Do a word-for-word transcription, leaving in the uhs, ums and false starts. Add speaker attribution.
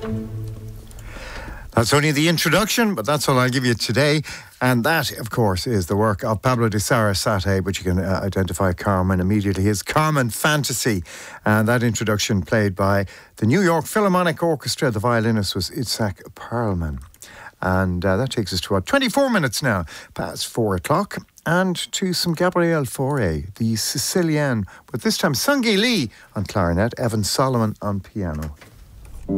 Speaker 1: That's only the introduction, but that's all I'll give you today. And that, of course, is the work of Pablo de Sarasate, but you can uh, identify Carmen immediately. His Carmen Fantasy. And that introduction played by the New York Philharmonic Orchestra. The violinist was Itzhak Perlman. And uh, that takes us to about twenty-four minutes now, past four o'clock. And to some Gabriel Fauré, the Sicilian, but this time Sungei Lee on clarinet, Evan Solomon on piano.